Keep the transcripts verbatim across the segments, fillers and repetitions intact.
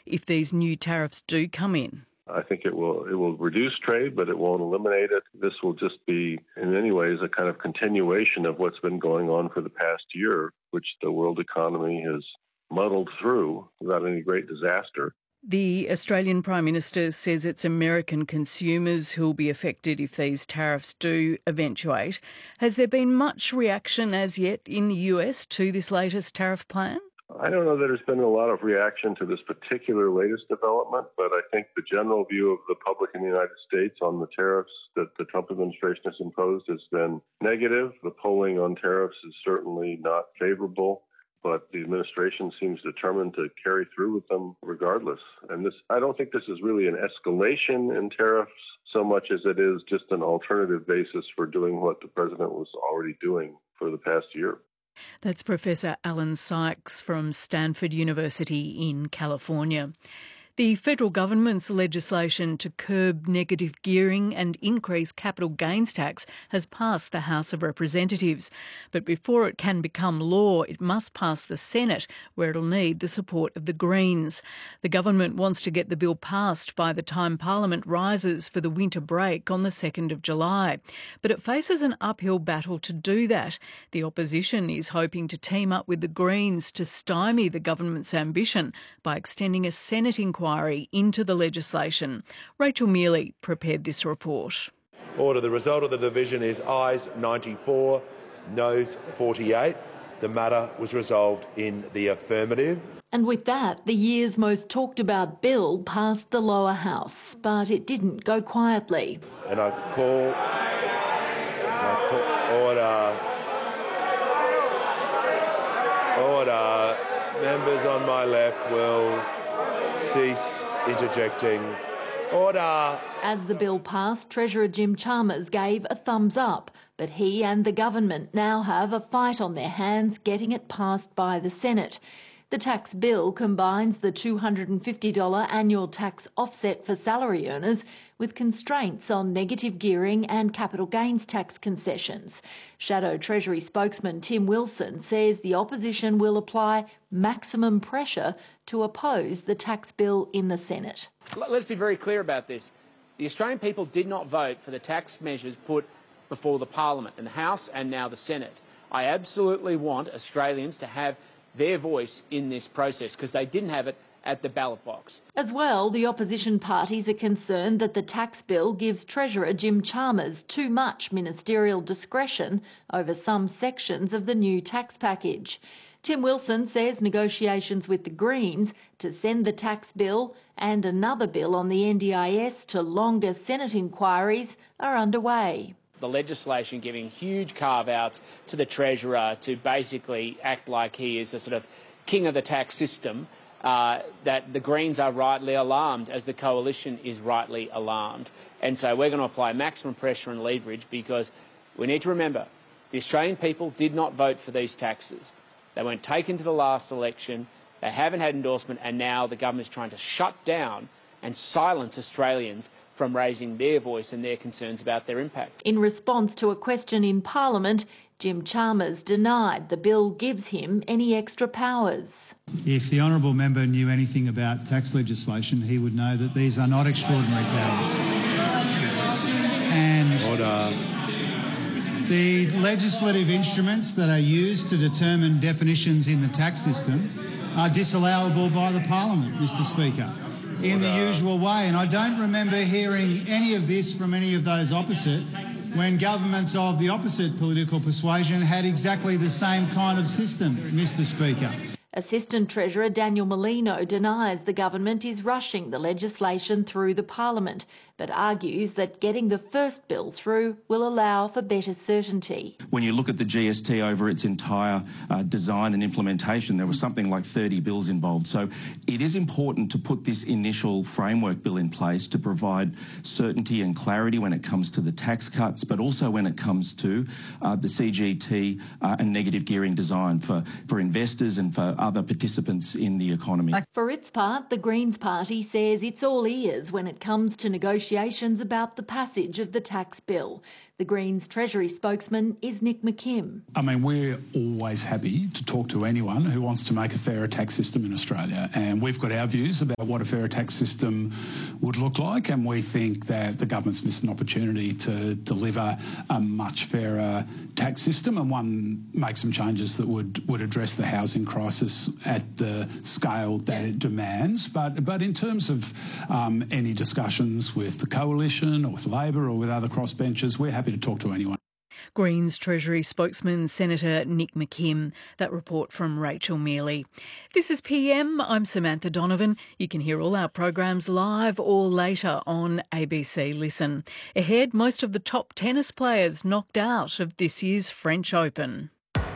if these new tariffs do come in? I think it will it will reduce trade, but it won't eliminate it. This will just be, in many ways, a kind of continuation of what's been going on for the past year, which the world economy has muddled through without any great disaster. The Australian Prime Minister says it's American consumers who will be affected if these tariffs do eventuate. Has there been much reaction as yet in the U S to this latest tariff plan? I don't know that there's been a lot of reaction to this particular latest development, but I think the general view of the public in the United States on the tariffs that the Trump administration has imposed has been negative. The polling on tariffs is certainly not favorable, but the administration seems determined to carry through with them regardless. And this, I don't think this is really an escalation in tariffs so much as it is just an alternative basis for doing what the president was already doing for the past year. That's Professor Alan Sykes from Stanford University in California. The federal government's legislation to curb negative gearing and increase capital gains tax has passed the House of Representatives. But before it can become law, it must pass the Senate, where it'll need the support of the Greens. The government wants to get the bill passed by the time Parliament rises for the winter break on the second of July. But it faces an uphill battle to do that. The opposition is hoping to team up with the Greens to stymie the government's ambition by extending a Senate inquiry into the legislation. Rachel Mealy prepared this report. Order. The result of the division is ayes ninety-four, noes forty-eight. The matter was resolved in the affirmative. And with that, the year's most talked about bill passed the lower house, but it didn't go quietly. And I call, I call order. Order. Members on my left will cease interjecting. Order. As the bill passed, Treasurer Jim Chalmers gave a thumbs up, but he and the government now have a fight on their hands getting it passed by the Senate. The tax bill combines the two hundred fifty dollars annual tax offset for salary earners with constraints on negative gearing and capital gains tax concessions. Shadow Treasury spokesman Tim Wilson says the opposition will apply maximum pressure to oppose the tax bill in the Senate. Let's be very clear about this. The Australian people did not vote for the tax measures put before the Parliament and the House and now the Senate. I absolutely want Australians to have their voice in this process because they didn't have it at the ballot box. As well, the opposition parties are concerned that the tax bill gives Treasurer Jim Chalmers too much ministerial discretion over some sections of the new tax package. Tim Wilson says negotiations with the Greens to send the tax bill and another bill on the N D I S to longer Senate inquiries are underway. The legislation giving huge carve-outs to the Treasurer to basically act like he is a sort of king of the tax system, uh, that the Greens are rightly alarmed, as the coalition is rightly alarmed. And so we're going to apply maximum pressure and leverage because we need to remember the Australian people did not vote for these taxes. They weren't taken to the last election, they haven't had endorsement, and now the government is trying to shut down and silence Australians from raising their voice and their concerns about their impact. In response to a question in Parliament, Jim Chalmers denied the bill gives him any extra powers. If the honourable member knew anything about tax legislation, he would know that these are not extraordinary powers. And Order. The legislative instruments that are used to determine definitions in the tax system are disallowable by the Parliament, Mister Speaker, in the usual way. And I don't remember hearing any of this from any of those opposite when governments of the opposite political persuasion had exactly the same kind of system, Mister Speaker. Assistant Treasurer Daniel Molino denies the government is rushing the legislation through the Parliament, but argues that getting the first bill through will allow for better certainty. When you look at the G S T over its entire uh, design and implementation, there was something like thirty bills involved. So it is important to put this initial framework bill in place to provide certainty and clarity when it comes to the tax cuts, but also when it comes to uh, the C G T uh, and negative gearing design for, for investors and for other participants in the economy. For its part, the Greens Party says it's all ears when it comes to negotiations about the passage of the tax bill. The Greens Treasury spokesman is Nick McKim. I mean, we're always happy to talk to anyone who wants to make a fairer tax system in Australia, and we've got our views about what a fairer tax system would look like, and we think that the government's missed an opportunity to deliver a much fairer tax system and one make some changes that would, would address the housing crisis at the scale that it demands. But, but in terms of um, any discussions with the Coalition or with Labor or with other crossbenchers, we're happy to talk to anyone. Greens Treasury spokesman Senator Nick McKim. That report from Rachel Mealy. This is P M. I'm Samantha Donovan. You can hear all our programs live or later on A B C Listen. Ahead, most of the top tennis players knocked out of this year's French Open.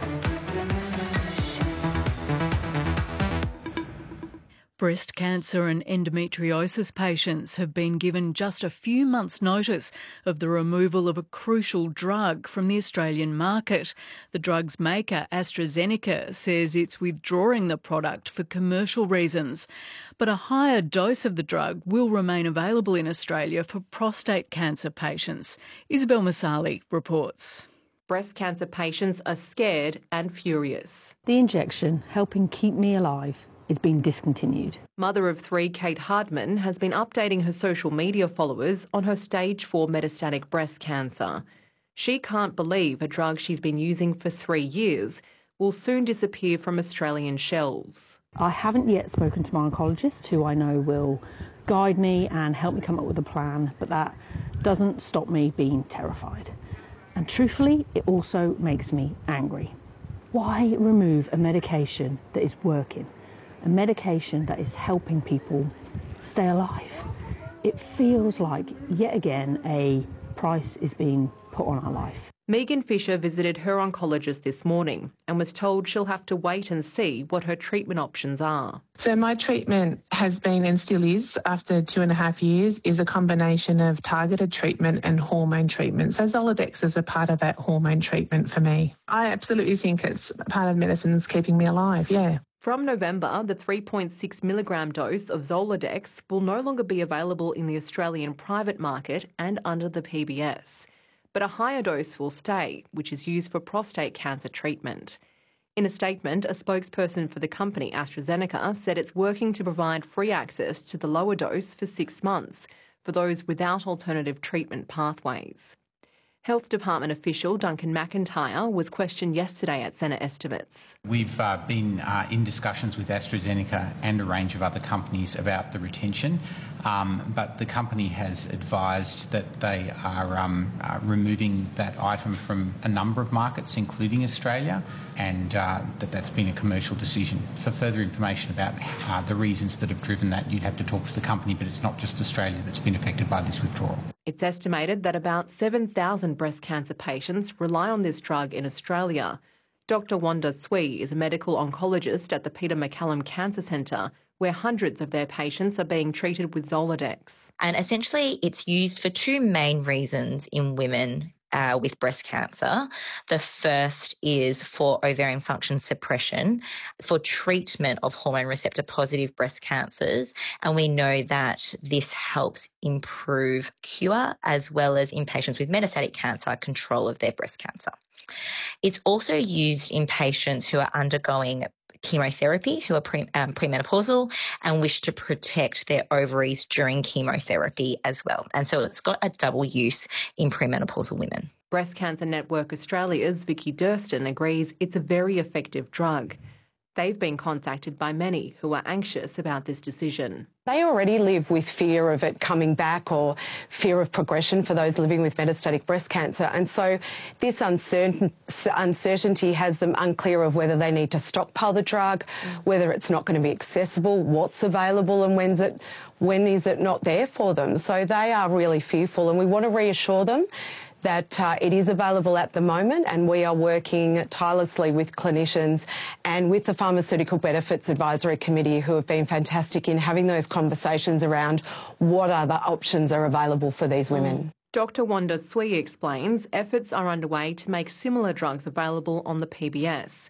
Breast cancer and endometriosis patients have been given just a few months' notice of the removal of a crucial drug from the Australian market. The drug's maker, AstraZeneca, says it's withdrawing the product for commercial reasons. But a higher dose of the drug will remain available in Australia for prostate cancer patients. Isabel Masali reports. Breast cancer patients are scared and furious. The injection, helping keep me alive, is being discontinued. Mother of three, Kate Hardman, has been updating her social media followers on her stage four metastatic breast cancer. She can't believe a drug she's been using for three years will soon disappear from Australian shelves. I haven't yet spoken to my oncologist, who I know will guide me and help me come up with a plan, but that doesn't stop me being terrified. And truthfully, it also makes me angry. Why remove a medication that is working? A medication that is helping people stay alive. It feels like, yet again, a price is being put on our life. Megan Fisher visited her oncologist this morning and was told she'll have to wait and see what her treatment options are. So my treatment has been, and still is, after two and a half years, is a combination of targeted treatment and hormone treatment. So Zoladex is a part of that hormone treatment for me. I absolutely think it's part of medicine that's keeping me alive, yeah. From November, the three point six milligram dose of Zoladex will no longer be available in the Australian private market and under the P B S. But a higher dose will stay, which is used for prostate cancer treatment. In a statement, a spokesperson for the company AstraZeneca said it's working to provide free access to the lower dose for six months for those without alternative treatment pathways. Health Department official Duncan McIntyre was questioned yesterday at Senate estimates. We've uh, been uh, in discussions with AstraZeneca and a range of other companies about the retention, um, but the company has advised that they are um, uh, removing that item from a number of markets, including Australia, and uh, that that's been a commercial decision. For further information about uh, the reasons that have driven that, you'd have to talk to the company, but it's not just Australia that's been affected by this withdrawal. It's estimated that about seven thousand breast cancer patients rely on this drug in Australia. Doctor Wanda Swee is a medical oncologist at the Peter MacCallum Cancer Centre, where hundreds of their patients are being treated with Zoladex. And essentially it's used for two main reasons in women Uh, with breast cancer. The first is for ovarian function suppression, for treatment of hormone receptor positive breast cancers. And we know that this helps improve cure as well as in patients with metastatic cancer, control of their breast cancer. It's also used in patients who are undergoing chemotherapy, who are pre, um, premenopausal and wish to protect their ovaries during chemotherapy as well. And so it's got a double use in premenopausal women. Breast Cancer Network Australia's Vicky Durston agrees it's a very effective drug. They've been contacted by many who are anxious about this decision. They already live with fear of it coming back or fear of progression for those living with metastatic breast cancer. And so this uncertain, uncertainty has them unclear of whether they need to stockpile the drug, whether it's not going to be accessible, what's available and when's it, when is it not there for them. So they are really fearful, and we want to reassure them that uh, it is available at the moment, and we are working tirelessly with clinicians and with the Pharmaceutical Benefits Advisory Committee, who have been fantastic in having those conversations around what other options are available for these women. Doctor Wanda Swee explains efforts are underway to make similar drugs available on the P B S.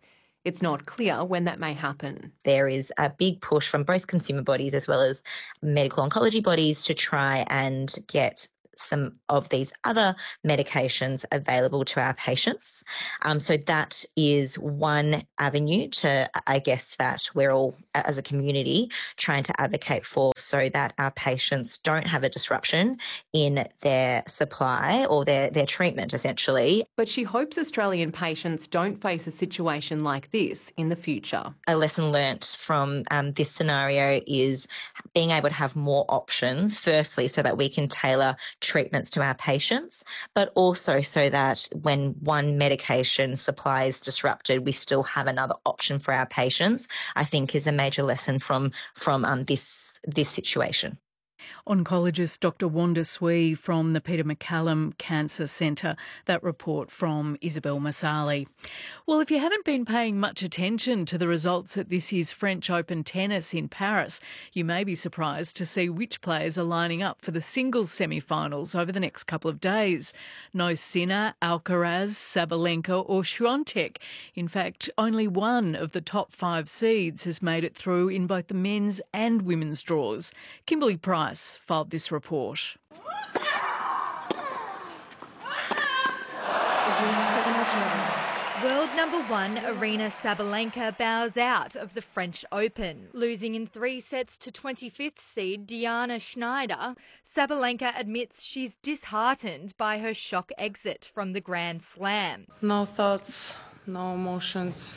It's not clear when that may happen. There is a big push from both consumer bodies as well as medical oncology bodies to try and get some of these other medications available to our patients. Um, so that is one avenue to, I guess, that we're all, as a community, trying to advocate for so that our patients don't have a disruption in their supply or their, their treatment, essentially. But she hopes Australian patients don't face a situation like this in the future. A lesson learnt from um, this scenario is being able to have more options, firstly, so that we can tailor treatments to our patients, but also so that when one medication supply is disrupted, we still have another option for our patients, I think is a major lesson from, from um, this, this situation. Oncologist Doctor Wanda Swee from the Peter MacCallum Cancer Centre. That report from Isabel Masali. Well, if you haven't been paying much attention to the results at this year's French Open tennis in Paris, you may be surprised to see which players are lining up for the singles semi-finals over the next couple of days. No Sinner, Alcaraz, Sabalenka or Swiatek. In fact, only one of the top five seeds has made it through in both the men's and women's draws. Kimberly Price filed this report. World number one Aryna Sabalenka bows out of the French Open. Losing in three sets to twenty-fifth seed Diana Schneider, Sabalenka admits she's disheartened by her shock exit from the Grand Slam. No thoughts, no emotions.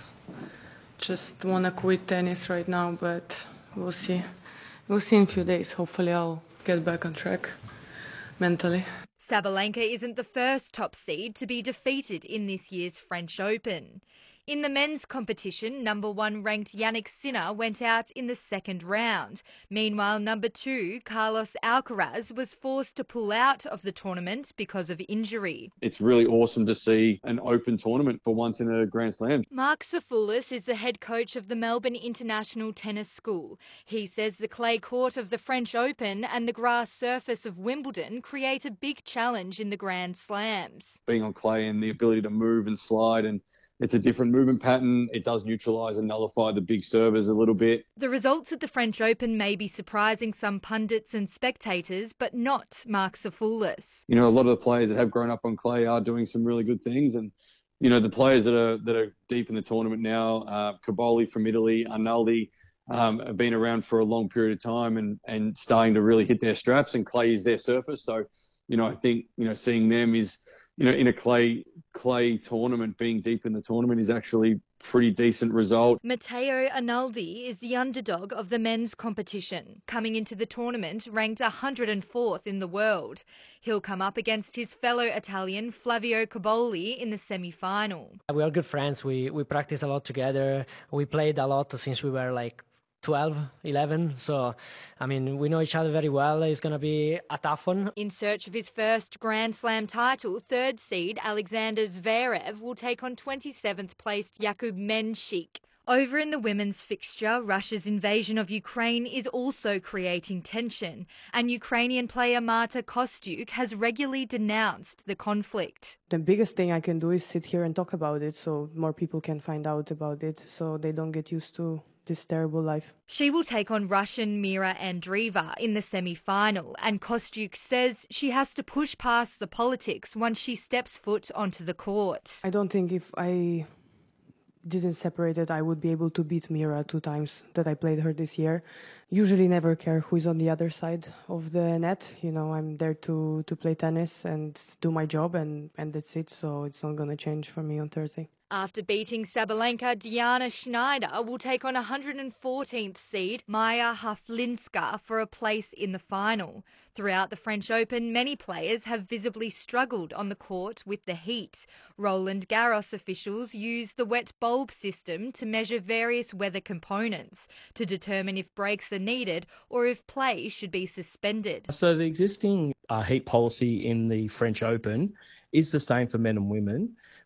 Just want to quit tennis right now, but we'll see. We'll see in a few days. Hopefully I'll get back on track mentally. Sabalenka isn't the first top seed to be defeated in this year's French Open. In the men's competition, number one ranked Jannik Sinner went out in the second round. Meanwhile, number two, Carlos Alcaraz, was forced to pull out of the tournament because of injury. It's really awesome to see an open tournament for once in a Grand Slam. Mark Safoulis is the head coach of the Melbourne International Tennis School. He says the clay court of the French Open and the grass surface of Wimbledon create a big challenge in the Grand Slams. Being on clay and the ability to move and slide, and it's a different movement pattern. It does neutralise and nullify the big servers a little bit. The results at the French Open may be surprising some pundits and spectators, but not Mark Safoulis. You know, a lot of the players that have grown up on clay are doing some really good things. And, you know, the players that are that are deep in the tournament now, uh, Caboli from Italy, Arnaldi, um, have been around for a long period of time and, and starting to really hit their straps, and clay is their surface. So, you know, I think, you know, seeing them is, you know, in a clay clay tournament, being deep in the tournament is actually pretty decent result. Matteo Arnaldi is the underdog of the men's competition, coming into the tournament ranked one hundred fourth in the world. He'll come up against his fellow Italian Flavio Caboli in the semi-final. We are good friends. We we practice a lot together. We played a lot since we were like twelve, eleven, so I mean we know each other very well. It's going to be a tough one. In search of his first Grand Slam title, third seed Alexander Zverev will take on twenty-seventh placed Jakub Menchik. Over in the women's fixture, Russia's invasion of Ukraine is also creating tension, and Ukrainian player Marta Kostyuk has regularly denounced the conflict. The biggest thing I can do is sit here and talk about it so more people can find out about it, so they don't get used to this terrible life. She will take on Russian Mira Andreeva in the semi-final, and Kostyuk says she has to push past the politics once she steps foot onto the court. I don't think if I didn't separate it, I would be able to beat Mira two times that I played her this year. Usually never care who's on the other side of the net. You know, I'm there to, to play tennis and do my job, and, and that's it. So it's not going to change for me on Thursday. After beating Sabalenka, Diana Schneider will take on one hundred fourteenth seed Maya Haflinska for a place in the final. Throughout the French Open, many players have visibly struggled on the court with the heat. Roland Garros officials use the wet bulb system to measure various weather components to determine if breaks are needed or if play should be suspended. So the existing uh, heat policy in the French Open is the same for men and women, but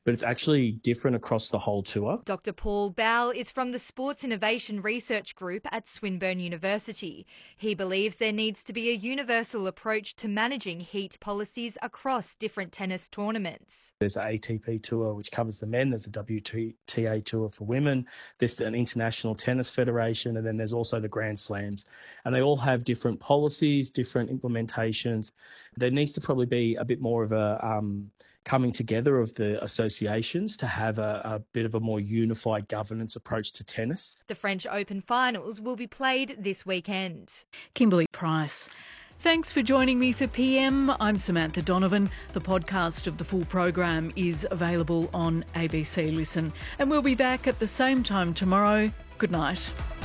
but it's actually different across the whole tour. Doctor Paul Bowell is from the Sports Innovation Research Group at Swinburne University. He believes there needs to be a universal approach to managing heat policies across different tennis tournaments. There's the A T P Tour, which covers the men. There's the W T A Tour for women. There's an International Tennis Federation, and then there's also the Grand Slams. And they all have different policies, different implementations. There needs to probably be a bit more of a um, coming together of the associations to have a, a bit of a more unified governance approach to tennis. The French Open finals will be played this weekend. Kimberly Price. Thanks for joining me for P M. I'm Samantha Donovan. The podcast of the full program is available on A B C Listen. And we'll be back at the same time tomorrow. Good night.